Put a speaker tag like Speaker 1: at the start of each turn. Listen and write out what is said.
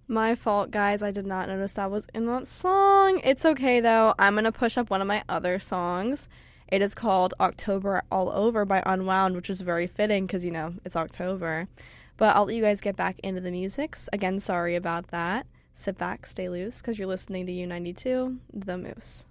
Speaker 1: My fault, guys. I did not notice that was in that song. It's okay, though. I'm going to push up one of my other songs. It is called October All Over by Unwound, which is very fitting because, it's October. But I'll let you guys get back into the musics. Again, sorry about that. Sit back, stay loose, because you're listening to U92, The Moose.